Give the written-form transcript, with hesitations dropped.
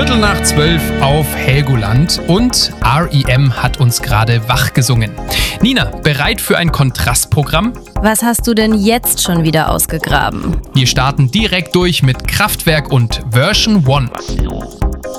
11:15 auf Helgoland und R.E.M. hat uns gerade wach gesungen. Nina, bereit für ein Kontrastprogramm? Was hast du denn jetzt schon wieder ausgegraben? Wir starten direkt durch mit Kraftwerk und Version 1.